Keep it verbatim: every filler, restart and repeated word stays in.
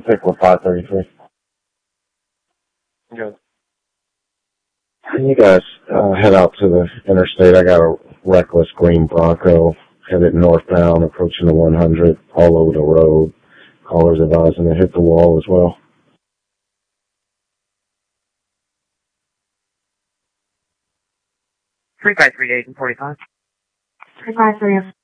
Pick with five thirty-three. Good. Can you guys uh, head out to the interstate? I got a reckless green Bronco headed northbound, approaching the one hundred, all over the road. Callers advising to hit the wall as well. three five three eight and forty-five. three five three.